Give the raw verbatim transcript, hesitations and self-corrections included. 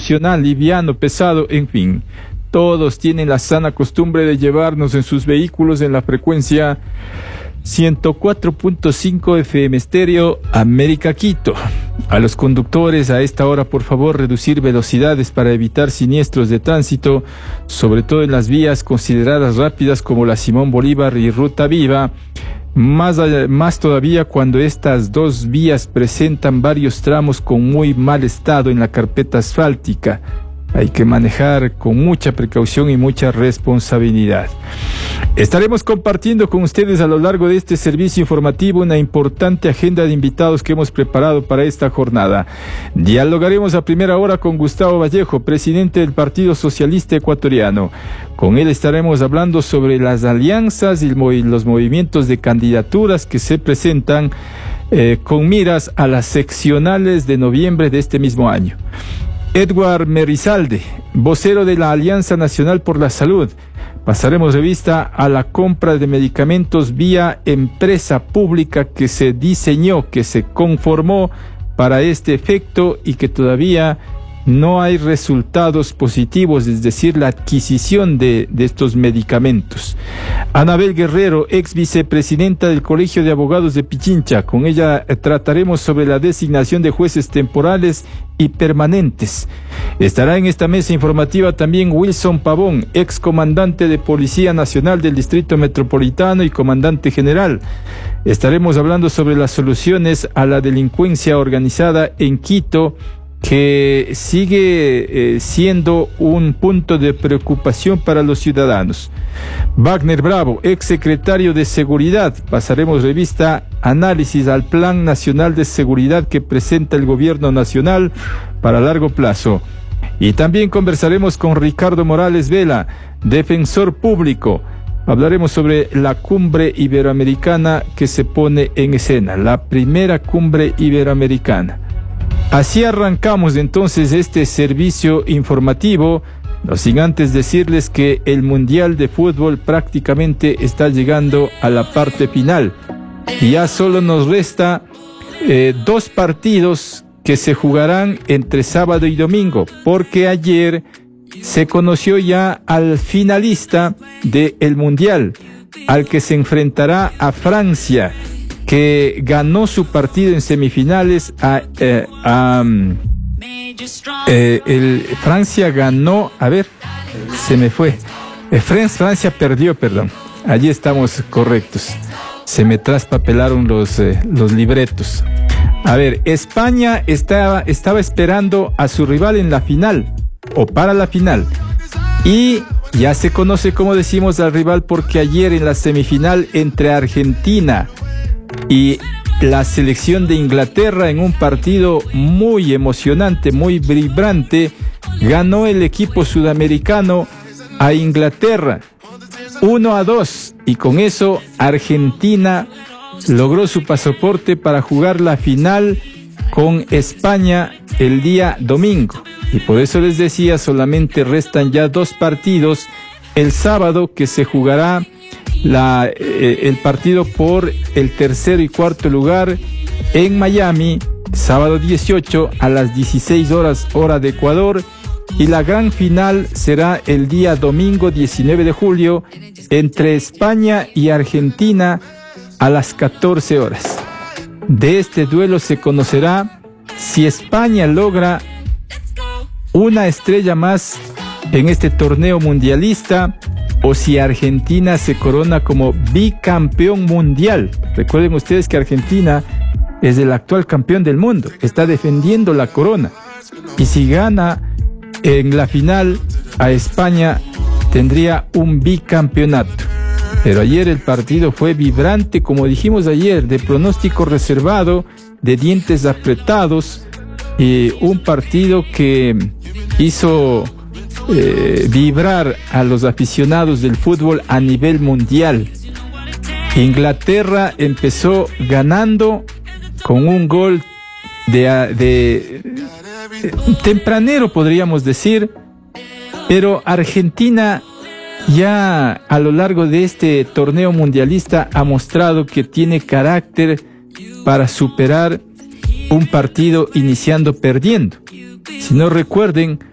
opcional, liviano, pesado, en fin. Todos tienen la sana costumbre de llevarnos en sus vehículos en la frecuencia ciento cuatro punto cinco F M Estéreo América Quito. A los conductores a esta hora, por favor, reducir velocidades para evitar siniestros de tránsito, sobre todo en las vías consideradas rápidas como la Simón Bolívar y Ruta Viva. Más, más todavía cuando estas dos vías presentan varios tramos con muy mal estado en la carpeta asfáltica. Hay que manejar con mucha precaución y mucha responsabilidad. Estaremos compartiendo con ustedes a lo largo de este servicio informativo una importante agenda de invitados que hemos preparado para esta jornada. Dialogaremos a primera hora con Gustavo Vallejo, presidente del Partido Socialista Ecuatoriano. Con él estaremos hablando sobre las alianzas y los movimientos de candidaturas que se presentan eh, con miras a las seccionales de noviembre de este mismo año. Edward Merizalde, vocero de la Alianza Nacional por la Salud. Pasaremos revista a la compra de medicamentos vía empresa pública que se diseñó, que se conformó para este efecto y que todavía no hay resultados positivos, es decir, la adquisición de, de estos medicamentos. Anabel Guerrero, ex vicepresidenta del Colegio de Abogados de Pichincha. Con ella eh, trataremos sobre la designación de jueces temporales y permanentes. Estará en esta mesa informativa también Wilson Pavón, ex comandante de Policía Nacional del Distrito Metropolitano y comandante general. Estaremos hablando sobre las soluciones a la delincuencia organizada en Quito, que sigue eh, siendo un punto de preocupación para los ciudadanos. Wagner Bravo, ex secretario de Seguridad. Pasaremos revista, análisis al Plan Nacional de Seguridad que presenta el Gobierno Nacional para largo plazo. Y también conversaremos con Ricardo Morales Vela, defensor público. Hablaremos sobre la cumbre iberoamericana que se pone en escena, la primera cumbre iberoamericana. Así arrancamos entonces este servicio informativo, no sin antes decirles que el Mundial de Fútbol prácticamente está llegando a la parte final. Y ya solo nos resta eh, dos partidos que se jugarán entre sábado y domingo, porque ayer se conoció ya al finalista del Mundial, al que se enfrentará a Francia, que ganó su partido en semifinales a, eh, a eh, el, Francia ganó, a ver, se me fue, eh, Francia perdió, perdón, allí estamos correctos, se me traspapelaron los, eh, los libretos. A ver, España estaba, estaba esperando a su rival en la final, o para la final, y ya se conoce, como decimos, al rival, porque ayer en la semifinal entre Argentina y la selección de Inglaterra, en un partido muy emocionante, muy vibrante, ganó el equipo sudamericano a Inglaterra uno a dos, y con eso Argentina logró su pasaporte para jugar la final con España el día domingo. Y por eso les decía, solamente restan ya dos partidos. El sábado, que se jugará La, eh, el partido por el tercero y cuarto lugar en Miami, sábado dieciocho a las dieciséis horas hora de Ecuador, y la gran final será el día domingo diecinueve de julio entre España y Argentina a las catorce horas. De este duelo se conocerá si España logra una estrella más en este torneo mundialista, o si Argentina se corona como bicampeón mundial. Recuerden ustedes que Argentina es el actual campeón del mundo, está defendiendo la corona, y si gana en la final a España tendría un bicampeonato. Pero ayer el partido fue vibrante, como dijimos ayer, de pronóstico reservado, de dientes apretados, y un partido que hizo Eh, vibrar a los aficionados del fútbol a nivel mundial. Inglaterra empezó ganando con un gol de, de, de tempranero, podríamos decir, pero Argentina ya a lo largo de este torneo mundialista ha mostrado que tiene carácter para superar un partido iniciando perdiendo. Si no recuerden,